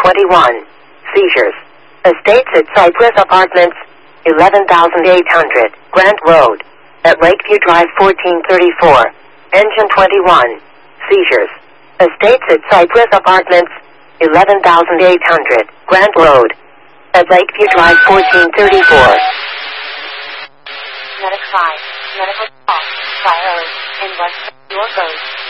21. Seizures. Estates at Cypress Apartments, 11,800 Grant Road. At Lakeview Drive 1434. Engine 21. Seizures. Estates at Cypress Apartments, 11,800 Grant Road. At Lakeview Drive 1434. Medic 5. Medical call. Fire alert. In West York Road.